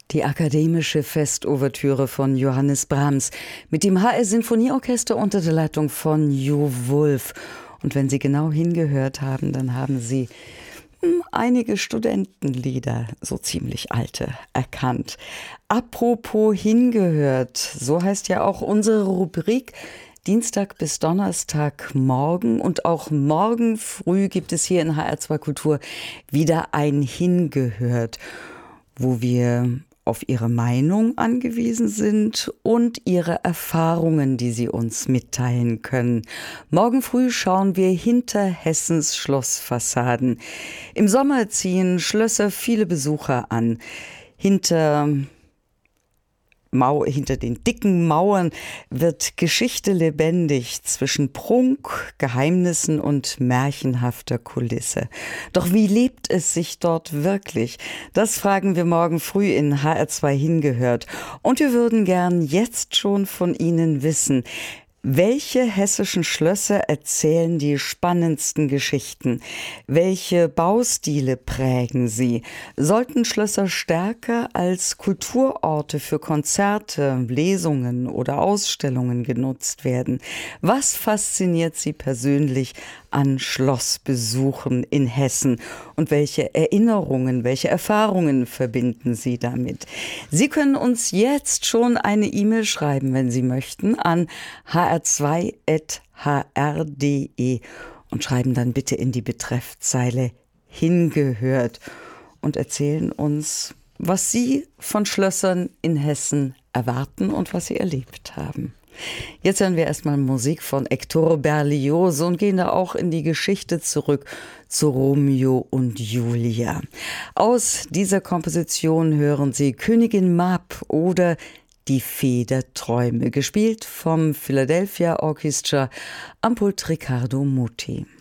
Die akademische Festouvertüre von Johannes Brahms mit dem HR Sinfonieorchester unter der Leitung von Jo Wulff. Und wenn Sie genau hingehört haben, dann haben Sie einige Studentenlieder, so ziemlich alte, erkannt. Apropos hingehört, so heißt ja auch unsere Rubrik. Dienstag bis Donnerstag morgen und auch morgen früh gibt es hier in HR2 Kultur wieder ein Hingehört, wo wir auf Ihre Meinung angewiesen sind und Ihre Erfahrungen, die Sie uns mitteilen können. Morgen früh schauen wir hinter Hessens Schlossfassaden. Im Sommer ziehen Schlösser viele Besucher an. Hinter den dicken Mauern wird Geschichte lebendig zwischen Prunk, Geheimnissen und märchenhafter Kulisse. Doch wie lebt es sich dort wirklich? Das fragen wir morgen früh in HR2 hingehört. Und wir würden gern jetzt schon von Ihnen wissen, welche hessischen Schlösser erzählen die spannendsten Geschichten? Welche Baustile prägen sie? Sollten Schlösser stärker als Kulturorte für Konzerte, Lesungen oder Ausstellungen genutzt werden? Was fasziniert Sie persönlich an Schlossbesuchen in Hessen? Und welche Erinnerungen, welche Erfahrungen verbinden Sie damit? Sie können uns jetzt schon eine E-Mail schreiben, wenn Sie möchten, an hr2@hr.de und schreiben dann bitte in die Betreffzeile hingehört und erzählen uns, was Sie von Schlössern in Hessen erwarten und was Sie erlebt haben. Jetzt hören wir erstmal Musik von Hector Berlioz und gehen da auch in die Geschichte zurück zu Romeo und Julia. Aus dieser Komposition hören Sie Königin Mab oder Die Fee der Träume, gespielt vom Philadelphia Orchestra am Pult Riccardo Muti.